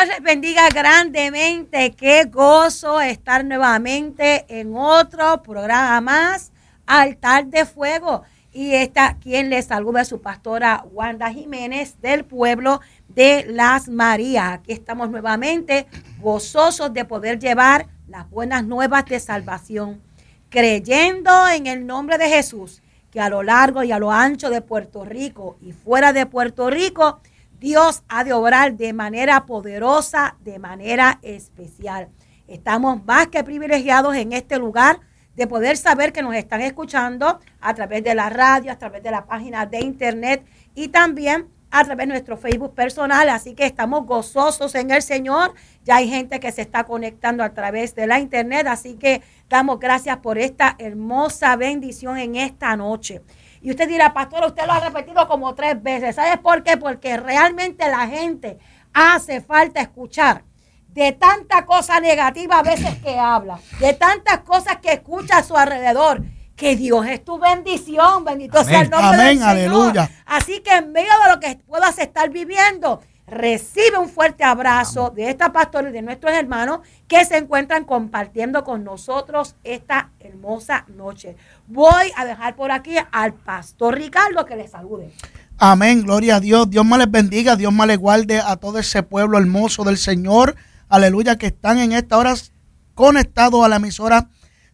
Dios les bendiga grandemente. Qué gozo estar nuevamente en otro programa más, Altar de Fuego. Y esta quien les saluda es su pastora Wanda Jiménez del pueblo de Las Marías. Aquí estamos nuevamente gozosos de poder llevar las buenas nuevas de salvación, creyendo en el nombre de Jesús, que a lo largo y a lo ancho de Puerto Rico y fuera de Puerto Rico, Dios ha de obrar de manera poderosa, de manera especial. Estamos más que privilegiados en este lugar de poder saber que nos están escuchando a través de la radio, a través de la página de internet y también a través de nuestro Facebook personal. Así que estamos gozosos en el Señor. Ya hay gente que se está conectando a través de la internet. Así que damos gracias por esta hermosa bendición en esta noche. Y usted dirá, pastor, usted lo ha repetido como 3 veces. ¿Sabes por qué? Porque realmente la gente hace falta escuchar de tanta cosa negativa a veces que habla, de tantas cosas que escucha a su alrededor, que Dios es tu bendición. Bendito sea el nombre del Señor. Aleluya. Así que en medio de lo que puedas estar viviendo, recibe un fuerte abrazo de esta pastora y de nuestros hermanos que se encuentran compartiendo con nosotros esta hermosa noche. Voy a dejar por aquí al pastor Ricardo que les salude. Amén, gloria a Dios. Dios me les bendiga, Dios me les guarde a todo ese pueblo hermoso del Señor. Aleluya, que están en esta hora conectados a la emisora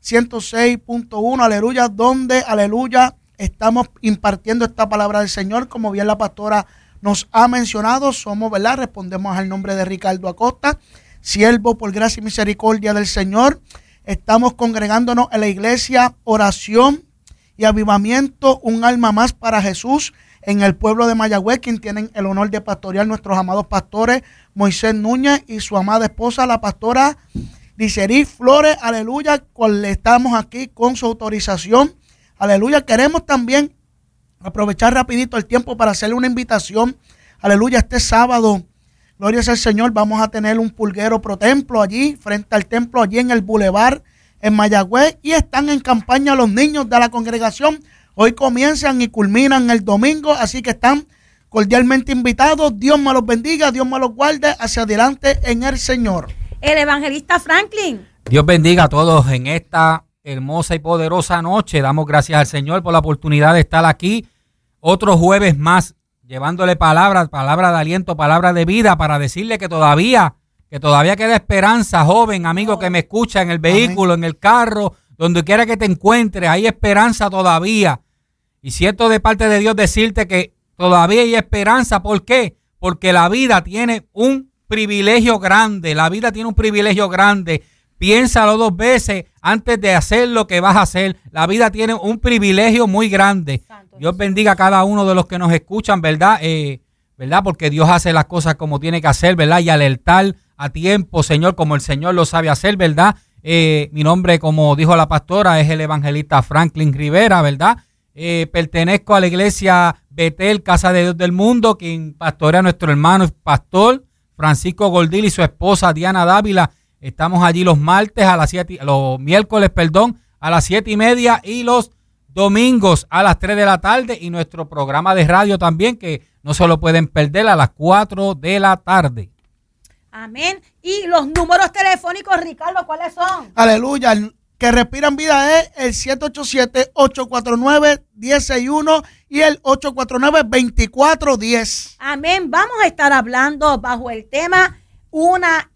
106.1, aleluya, donde, aleluya, estamos impartiendo esta palabra del Señor, como bien la pastora nos ha mencionado. Somos, ¿verdad? Respondemos al nombre de Ricardo Acosta, siervo por gracia y misericordia del Señor. Estamos congregándonos en la iglesia Oración y Avivamiento, un alma más para Jesús, en el pueblo de Mayagüez, quien tienen el honor de pastorear nuestros amados pastores Moisés Núñez y su amada esposa, la pastora Licerí Flores, aleluya, cual estamos aquí con su autorización, aleluya. Queremos también aprovechar rapidito el tiempo para hacerle una invitación, aleluya, este sábado, gloria sea al Señor, vamos a tener un pulguero pro templo allí, frente al templo, allí en el Boulevard, en Mayagüez, y están en campaña los niños de la congregación. Hoy comienzan y culminan el domingo, así que están cordialmente invitados. Dios me los bendiga, Dios me los guarde hacia adelante en el Señor. El evangelista Franklin. Dios bendiga a todos en esta hermosa y poderosa noche. Damos gracias al Señor por la oportunidad de estar aquí otro jueves más, llevándole palabra de aliento, palabra de vida, para decirle que todavía queda esperanza, joven, amigo que me escucha en el vehículo, en el carro, donde quiera que te encuentres, hay esperanza todavía. Y siento de parte de Dios decirte que todavía hay esperanza. ¿Por qué? Porque la vida tiene un privilegio grande. La vida tiene un privilegio grande. Piénsalo 2 veces antes de hacer lo que vas a hacer. La vida tiene un privilegio muy grande. Santo Dios bendiga a cada uno de los que nos escuchan, ¿verdad? ¿Verdad? Porque Dios hace las cosas como tiene que hacer, ¿verdad? Y alertar a tiempo, Señor, como el Señor lo sabe hacer, ¿verdad? Mi nombre, como dijo la pastora, es el evangelista Franklin Rivera, ¿verdad? Pertenezco a la iglesia Betel, Casa de Dios del Mundo, quien pastorea a nuestro hermano pastor Francisco Goldil y su esposa Diana Dávila. Estamos allí los miércoles a las 7:30 y los domingos a las 3 de la tarde, y nuestro programa de radio también, que no se lo pueden perder, a las 4 de la tarde. Amén. Y los números telefónicos, Ricardo, ¿cuáles son? Aleluya. Que respiran vida es el 787-849-1061 y el 849-2410. Amén. Vamos a estar hablando bajo el tema una